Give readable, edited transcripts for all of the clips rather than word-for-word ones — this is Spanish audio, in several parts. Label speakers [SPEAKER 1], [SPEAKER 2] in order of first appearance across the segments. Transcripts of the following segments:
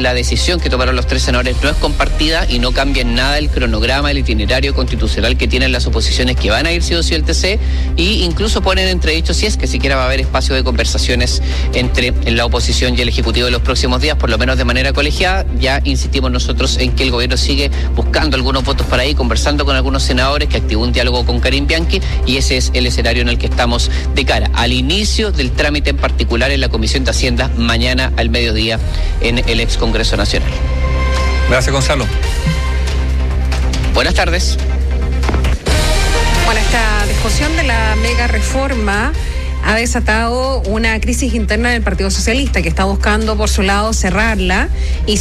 [SPEAKER 1] la decisión que tomaron los 3 senadores no es compartida y no cambia en nada el cronograma, el itinerario constitucional que tienen las oposiciones que van a ir sí o sí al TC, y incluso ponen entredicho si es que siquiera va a haber espacio de conversaciones entre la oposición y el Ejecutivo en los próximos días, por lo menos de manera colegiada. Ya insistimos nosotros en que el gobierno sigue buscando algunos votos para ahí, conversando con algunos senadores, que activó un diálogo con Karim Bianchi, y ese es el escenario en el que estamos de cara al inicio del trámite en particular en la Comisión de Hacienda mañana al mediodía en el ex Congreso Nacional.
[SPEAKER 2] Gracias, Gonzalo.
[SPEAKER 1] Buenas tardes.
[SPEAKER 3] Bueno, esta discusión de la mega reforma ha desatado una crisis interna del Partido Socialista, que está buscando por su lado cerrarla, y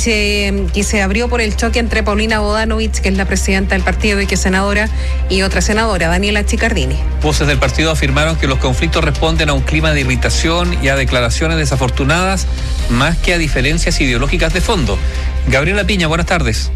[SPEAKER 3] se abrió por el choque entre Paulina Bodanovich, que es la presidenta del partido y que es senadora, y otra senadora, Daniela Chiccardini.
[SPEAKER 2] Voces del partido afirmaron que los conflictos responden a un clima de irritación y a declaraciones desafortunadas, más que a diferencias ideológicas de fondo. Gabriela Piña, buenas tardes.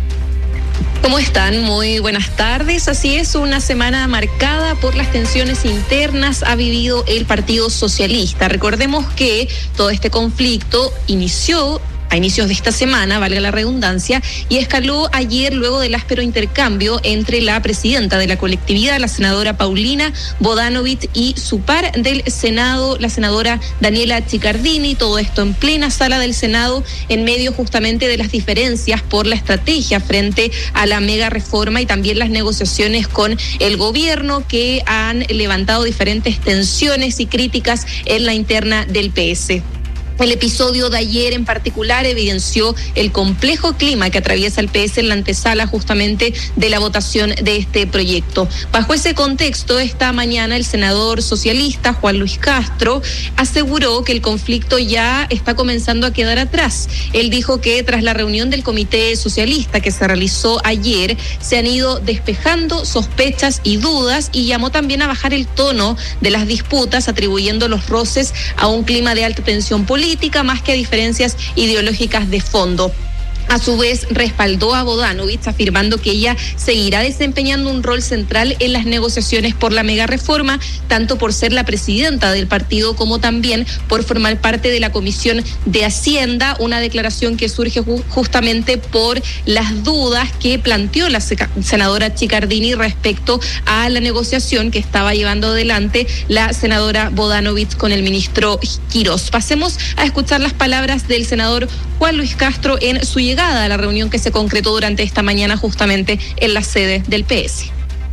[SPEAKER 4] ¿Cómo están? Muy buenas tardes. Así es, una semana marcada por las tensiones internas ha vivido el Partido Socialista. Recordemos que todo este conflicto inició a inicios de esta semana, valga la redundancia, y escaló ayer luego del áspero intercambio entre la presidenta de la colectividad, la senadora Paulina Bodanovich, y su par del Senado, la senadora Daniela Chiccardini. Todo esto en plena sala del Senado, en medio justamente de las diferencias por la estrategia frente a la mega reforma y también las negociaciones con el gobierno, que han levantado diferentes tensiones y críticas en la interna del PS. El episodio de ayer en particular evidenció el complejo clima que atraviesa el PS en la antesala justamente de la votación de este proyecto. Bajo ese contexto, esta mañana el senador socialista Juan Luis Castro aseguró que el conflicto ya está comenzando a quedar atrás. Él dijo que tras la reunión del Comité Socialista que se realizó ayer, se han ido despejando sospechas y dudas, y llamó también a bajar el tono de las disputas, atribuyendo los roces a un clima de alta tensión política más que a diferencias ideológicas de fondo. A su vez, respaldó a Bodanovich, afirmando que ella seguirá desempeñando un rol central en las negociaciones por la mega reforma, tanto por ser la presidenta del partido como también por formar parte de la Comisión de Hacienda, una declaración que surge justamente por las dudas que planteó la senadora Chiccardini respecto a la negociación que estaba llevando adelante la senadora Bodanovich con el ministro Quirós. Pasemos a escuchar las palabras del senador Juan Luis Castro en su llegada a la reunión que se concretó durante esta mañana justamente en la sede del PS.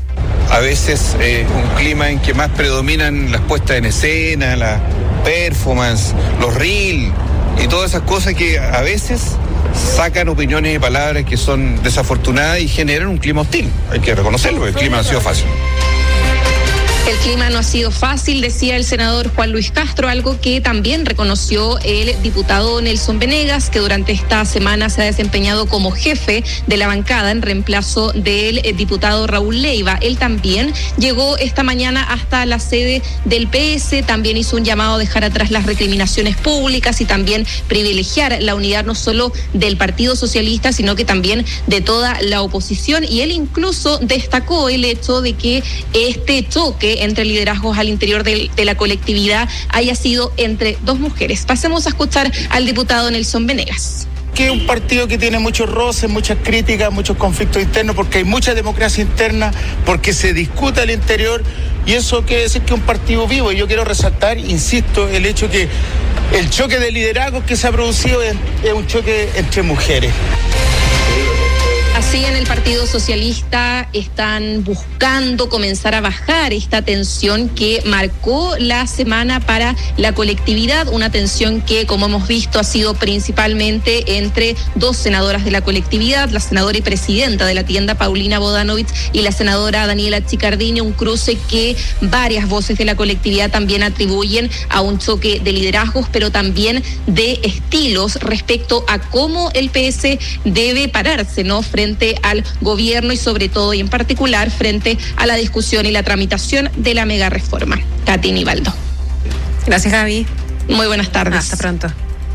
[SPEAKER 5] A veces un clima en que más predominan las puestas en escena, la performance, los reels y todas esas cosas que a veces sacan opiniones y palabras que son desafortunadas y generan un clima hostil. Hay que reconocerlo, el clima no ha sido fácil.
[SPEAKER 4] El clima no ha sido fácil, decía el senador Juan Luis Castro, algo que también reconoció el diputado Nelson Venegas, que durante esta semana se ha desempeñado como jefe de la bancada en reemplazo del diputado Raúl Leiva. Él también llegó esta mañana hasta la sede del PS, también hizo un llamado a dejar atrás las recriminaciones públicas y también privilegiar la unidad no solo del Partido Socialista, sino que también de toda la oposición. Y él incluso destacó el hecho de que este choque entre liderazgos al interior de la colectividad haya sido entre 2 mujeres. Pasemos a escuchar al diputado Nelson Venegas.
[SPEAKER 6] Que es un partido que tiene muchos roces, muchas críticas, muchos conflictos internos, porque hay mucha democracia interna, porque se discute al interior, y eso quiere decir que es un partido vivo. Y yo quiero resaltar, insisto, el hecho que el choque de liderazgos que se ha producido es un choque entre mujeres.
[SPEAKER 4] Así, en el Partido Socialista están buscando comenzar a bajar esta tensión que marcó la semana para la colectividad, una tensión que, como hemos visto, ha sido principalmente entre 2 senadoras de la colectividad, la senadora y presidenta de la tienda Paulina Bodanovich y la senadora Daniela Chiccardini, un cruce que varias voces de la colectividad también atribuyen a un choque de liderazgos, pero también de estilos respecto a cómo el PS debe pararse, ¿no?, frente al gobierno y sobre todo y en particular frente a la discusión y la tramitación de la mega reforma. Katy Nivaldo.
[SPEAKER 3] Gracias, Gaby.
[SPEAKER 4] Muy buenas tardes.
[SPEAKER 3] Hasta pronto.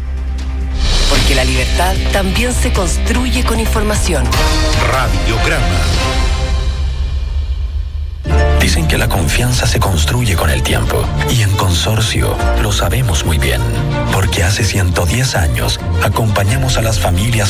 [SPEAKER 7] Porque la libertad también se construye con información.
[SPEAKER 8] Radiograma. Dicen que la confianza se construye con el tiempo, y en Consorcio lo sabemos muy bien, porque hace 110 años acompañamos a las familias